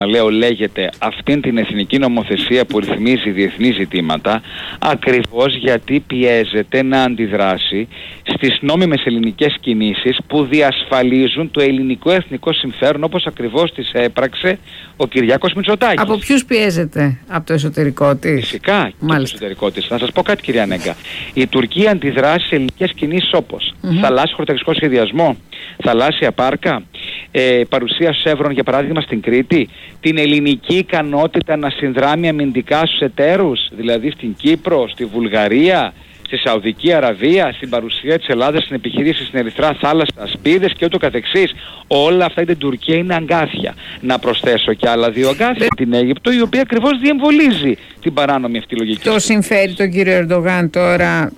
λέω, λέγεται αυτήν την εθνική νομοθεσία που ρυθμίζει διεθνή ζητήματα, ακριβώς γιατί πιέζεται να αντιδράσει στις νόμιμες ελληνικές κινήσεις που διασφαλίζουν το ελληνικό εθνικό συμφέρον, όπως ακριβώς τις έπραξε ο Κυριάκος Μητσοτάκης. Από ποιους πιέζεται? Από το εσωτερικό της? Φυσικά και το εσωτερικό της. Να σας πω κάτι, κυρία Νέγκα. Η Τουρκία αντιδράσει σε ελληνικές κινήσεις όπως θαλάσσιο χωροταξικό σχεδιασμό, θαλάσσια πάρκα, παρουσία Σεύρων για παράδειγμα στην Κρήτη, την ελληνική ικανότητα να συνδράμει αμυντικά στους εταίρους, δηλαδή στην Κύπρο, στη Βουλγαρία, στη Σαουδική Αραβία, στην παρουσία της Ελλάδας στην επιχείρηση στην Ερυθρά Θάλασσα, Ασπίδες και ούτω καθεξής. Όλα αυτά την Τουρκία είναι αγκάθια. Να προσθέσω και άλλα δύο αγκάθια, την Αίγυπτο, η οποία ακριβώς διεμβολίζει την παράνομη αυτή λογική. Το συμφέρει τον κύριο Ερντογάν τώρα,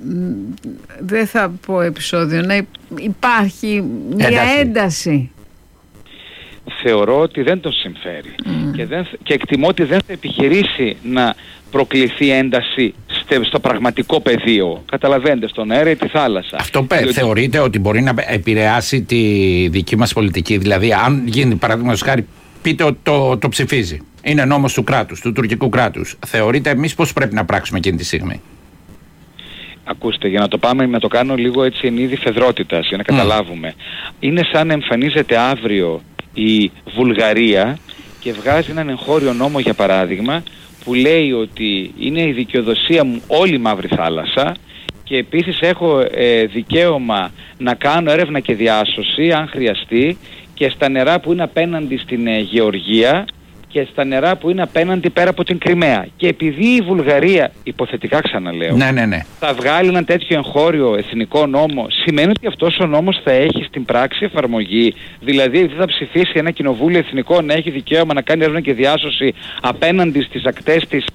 δεν θα πω επεισόδιο, να υπάρχει μια ένταση? Θεωρώ ότι δεν τον συμφέρει και εκτιμώ ότι δεν θα επιχειρήσει να προκληθεί ένταση στο πραγματικό πεδίο. Καταλαβαίνετε, στον αέρα ή τη θάλασσα. Αυτό θεωρείτε ότι μπορεί να επηρεάσει τη δική μας πολιτική? Δηλαδή, αν γίνει παραδείγματος χάρη, πείτε ότι το ψηφίζει, είναι νόμος του κράτους, του τουρκικού κράτους, θεωρείτε εμείς πώς πρέπει να πράξουμε εκείνη τη στιγμή? Ακούστε, για να το πάμε, να το κάνω λίγο έτσι εν είδη φεδρότητας, για να καταλάβουμε. Είναι σαν να εμφανίζεται αύριο η Βουλγαρία και βγάζει έναν εγχώριο νόμο, για παράδειγμα, που λέει ότι είναι η δικαιοδοσία μου όλη η Μαύρη Θάλασσα και επίσης έχω δικαίωμα να κάνω έρευνα και διάσωση αν χρειαστεί και στα νερά που είναι απέναντι στην Γεωργία και στα νερά που είναι απέναντι πέρα από την Κριμαία. Και επειδή η Βουλγαρία, υποθετικά ξαναλέω, θα βγάλει έναν τέτοιο εγχώριο εθνικό νόμο, σημαίνει ότι αυτός ο νόμος θα έχει στην πράξη εφαρμογή. Δηλαδή θα ψηφίσει ένα κοινοβούλιο εθνικό να έχει δικαίωμα να κάνει έρευνα και διάσωση απέναντι στις ακτές της,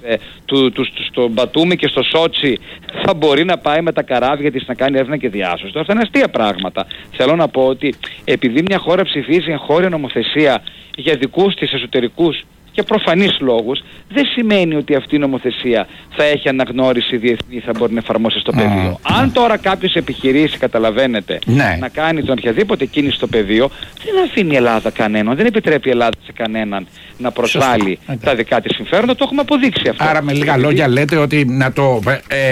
στο Μπατούμι και στο Σότσι, θα μπορεί να πάει με τα καράβια της να κάνει έρευνα και διάσωση. Αυτά είναι αστεία πράγματα. Θέλω να πω ότι επειδή μια χώρα ψηφίζει εγχώρια νομοθεσία για δικούς της εσωτερικούς και προφανείς λόγους, δεν σημαίνει ότι αυτή η νομοθεσία θα έχει αναγνώριση διεθνή, θα μπορεί να εφαρμόσει στο πεδίο. Αν τώρα κάποιος επιχειρήσει, καταλαβαίνετε, να κάνει τον οποιαδήποτε κίνηση στο πεδίο, δεν αφήνει η Ελλάδα κανέναν, δεν επιτρέπει η Ελλάδα σε κανέναν να προσβάλλει τα δικά της συμφέροντα, το έχουμε αποδείξει αυτό. Άρα με λίγα λόγια λέτε ότι να το,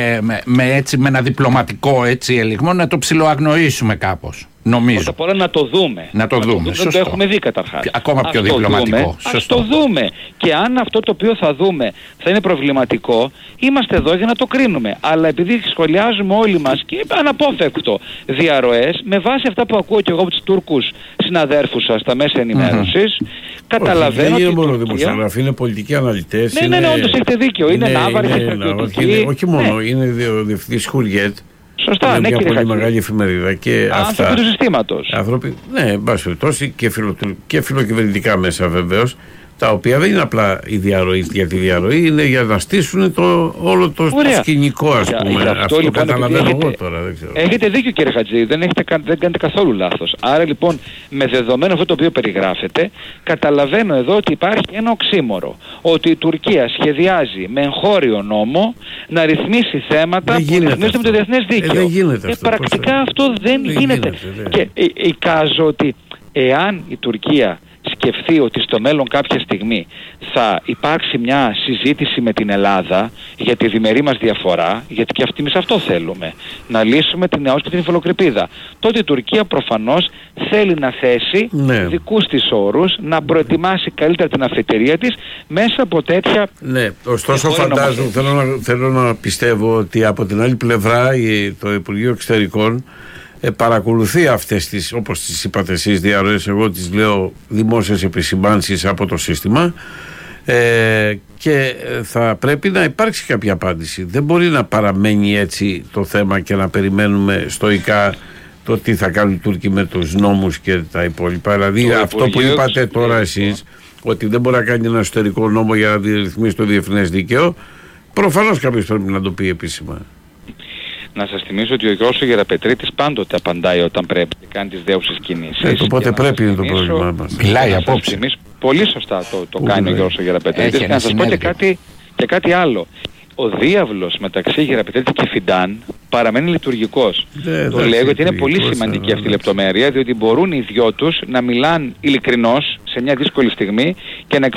με ένα διπλωματικό ελιγμό να το ψιλοαγνοήσουμε κάπως. Νομίζω. Πρώτα απ' όλα να το δούμε. Να το δούμε. Δεν το έχουμε δει καταρχάς. Ακόμα πιο διπλωματικό. Ας το δούμε. Και αν αυτό το οποίο θα δούμε θα είναι προβληματικό, είμαστε εδώ για να το κρίνουμε. Αλλά επειδή σχολιάζουμε όλοι μας και αναπόφευκτο διαρροές, με βάση αυτά που ακούω και εγώ από τους Τούρκους συναδέρφους σας στα μέσα ενημέρωσης, καταλαβαίνω ότι. Δεν είναι μόνο δημοσιογράφοι, είναι πολιτικοί αναλυτές. Ναι, όντως έχετε δίκιο. Είναι ναύαρχοι, στρατιωτικοί. Όχι μόνο, είναι ο διευθυντής Χουριέτ. Σωστά, είναι μια κύριε πολύ μεγάλη εφημερίδα και άνθρωποι του συστήματος. Ναι, εν πάση περιπτώσει και φιλοκυβερνητικά μέσα βεβαίως, τα οποία δεν είναι απλά η διαρροή για τη διαρροή, είναι για να στήσουν όλο το σκηνικό, ας πούμε. Αυτό λοιπόν, καταλαβαίνω εγώ τώρα, δεν ξέρω. Έχετε δίκιο, κύριε Χατζή, δεν κάνετε καθόλου λάθος. Άρα λοιπόν, με δεδομένο αυτό το οποίο περιγράφετε, καταλαβαίνω εδώ ότι υπάρχει ένα οξύμορο. Ότι η Τουρκία σχεδιάζει με εγχώριο νόμο να ρυθμίσει θέματα που ρυθμίζονται με το διεθνές δίκαιο. Δεν γίνεται αυτό. Πρακτικά αυτό δεν γίνεται. Και εικάζω ότι εάν η Τουρκία σκεφτεί ότι στο μέλλον κάποια στιγμή θα υπάρξει μια συζήτηση με την Ελλάδα για τη διμερή μας διαφορά, γιατί και αυτοί εμείς αυτό θέλουμε, να λύσουμε την ΑΟΣ και την υφαλοκρηπίδα, τότε η Τουρκία προφανώς θέλει να θέσει δικούς της όρους, να προετοιμάσει καλύτερα την αφετηρία της μέσα από τέτοια. Ναι, ωστόσο φαντάζομαι, θέλω να πιστεύω ότι από την άλλη πλευρά το Υπουργείο Εξωτερικών παρακολουθεί αυτές τις, όπως τις είπατε εσείς, διαρροές, εγώ τις λέω δημόσιες επισημάνσεις από το σύστημα, και θα πρέπει να υπάρξει κάποια απάντηση. Δεν μπορεί να παραμένει έτσι το θέμα και να περιμένουμε στοικά το τι θα κάνουν οι Τούρκοι με τους νόμους και τα υπόλοιπα. Δηλαδή αυτό που είπατε τώρα εσείς, ότι δεν μπορεί να κάνει ένα εσωτερικό νόμο για να ρυθμίσει το διεθνές δίκαιο, προφανώς κάποιος πρέπει να το πει επίσημα. Να σας θυμίσω ότι ο Γιώργος Γεραπετρίτης πάντοτε απαντάει όταν πρέπει και κάνει τις δέουσες κινήσεις. Οπότε πρέπει είναι το πρόβλημά μας. Μιλάει απόψε. Πολύ σωστά το κάνει ο Γιώργος Γεραπετρίτης. Και να σας πω και κάτι άλλο. Ο διάβλος μεταξύ Γεραπετρίτη και Φιντάν παραμένει λειτουργικός. Το λέω γιατί είναι πολύ σημαντική αυτή η λεπτομέρεια, διότι μπορούν οι δυο τους να μιλάνε ειλικρινώς σε σε μια δύσκολη στιγμή και να